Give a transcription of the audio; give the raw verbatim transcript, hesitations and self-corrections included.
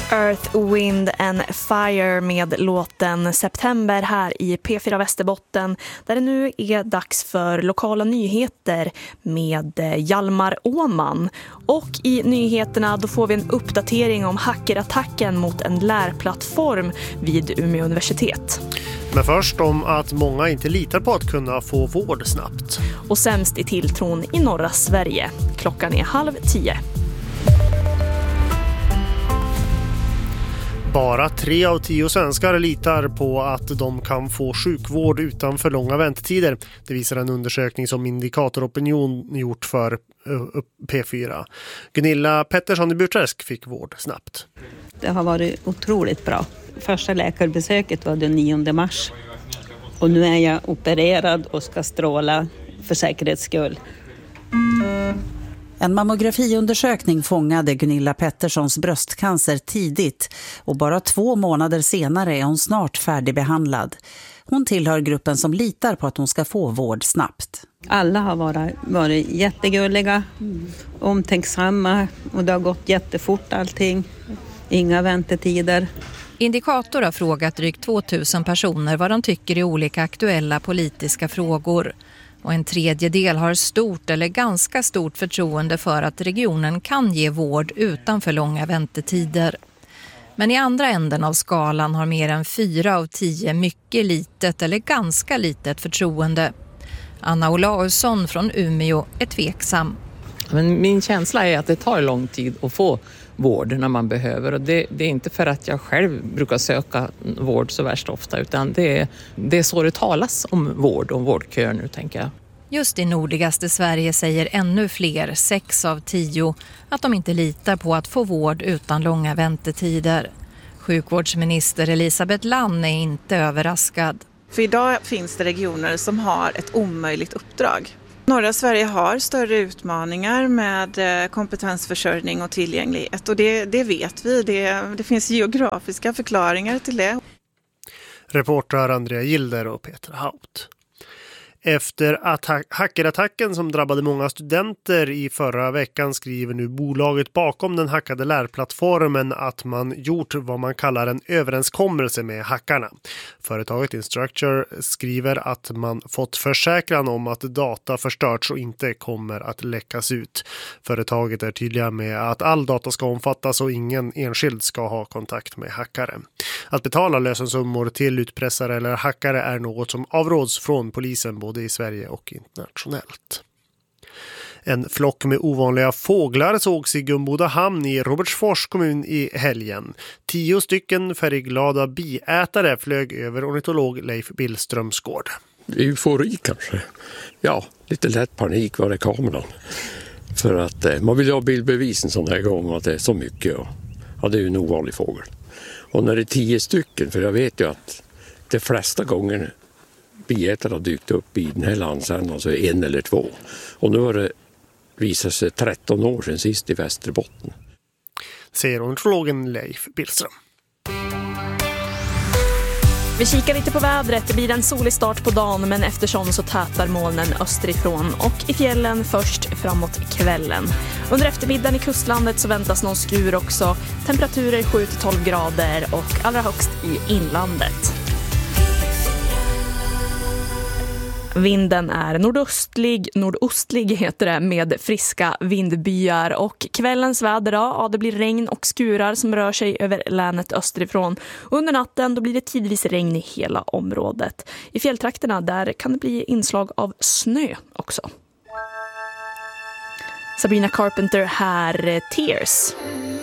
Earth, Wind and Fire med låten September här i P fyra Västerbotten, där det nu är dags för lokala nyheter med Hjalmar Åman. Och i nyheterna då får vi en uppdatering om hackerattacken mot en lärplattform vid Umeå universitet. Men först om att många inte litar på att kunna få vård snabbt. Och sämst i tilltron i norra Sverige. Klockan är halv tio. Bara tre av tio svenskar litar på att de kan få sjukvård utan för långa väntetider. Det visar en undersökning som Indikatoropinion gjort för P fyra. Gunilla Pettersson i Burträsk fick vård snabbt. Det har varit otroligt bra. Första läkarbesöket var den nionde mars. Och nu är jag opererad och ska stråla för säkerhets skull. En mammografiundersökning fångade Gunilla Petterssons bröstcancer tidigt och bara två månader senare är hon snart färdigbehandlad. Hon tillhör gruppen som litar på att hon ska få vård snabbt. Alla har varit, varit jättegulliga, omtänksamma och det har gått jättefort allting. Inga väntetider. Indikator har frågat drygt tvåtusen personer vad de tycker i olika aktuella politiska frågor. Och en tredjedel har stort eller ganska stort förtroende för att regionen kan ge vård utan för långa väntetider. Men i andra änden av skalan har mer än fyra av tio mycket litet eller ganska litet förtroende. Anna Olausson från Umeå är tveksam. Men min känsla är att det tar lång tid att få vård när man behöver. Och det, det är inte för att jag själv brukar söka vård så värst ofta, utan det är, det är så det talas om vård och vårdkör nu, tänker jag. Just i nordligaste Sverige säger ännu fler, sex av tio, att de inte litar på att få vård utan långa väntetider. Sjukvårdsminister Elisabeth Lann är inte överraskad. För idag finns det regioner som har ett omöjligt uppdrag. Norra Sverige har större utmaningar med kompetensförsörjning och tillgänglighet, och det, det vet vi. Det, det finns geografiska förklaringar till det. Reportrar Andrea Gilder och Peter Haut. Efter attack- hackerattacken som drabbade många studenter i förra veckan skriver nu bolaget bakom den hackade lärplattformen att man gjort vad man kallar en överenskommelse med hackarna. Företaget Instructure skriver att man fått försäkran om att data förstörts och inte kommer att läckas ut. Företaget är tydliga med att all data ska omfattas och ingen enskild ska ha kontakt med hackare. Att betala lösensummor till utpressare eller hackare är något som avråds från polisen både i Sverige och internationellt. En flock med ovanliga fåglar sågs i Gumboda hamn i Robertsfors kommun i helgen. Tio stycken färgglada biätare flög över ornitolog Leif Billströms gård. Eufori kanske. Ja, lite lätt panik var det kameran. För att eh, man vill ha bildbevisen sån här gång att det är så mycket. Och, ja, det är ju en ovanlig fågel. Och när det är tio stycken, för jag vet ju att de flesta gånger biätare har dykt upp i den här landsändan så är en eller två. Och nu har det visat sig tretton år sedan sist i Västerbotten. Säger ornitologen Leif Billström. Vi kikar lite på vädret. Det blir en solig start på dagen, men eftersom så tätar molnen österifrån och i fjällen först framåt kvällen. Under eftermiddagen i kustlandet så väntas någon skur också. Temperaturer sju till tolv grader och allra högst i inlandet. Vinden är nordöstlig, nordostlig heter det, med friska vindbyar, och kvällens väder då, ja, det blir regn och skurar som rör sig över länet österifrån. Under natten då blir det tidvis regn i hela området. I fjälltrakterna där kan det bli inslag av snö också. Sabrina Carpenter här, Tears.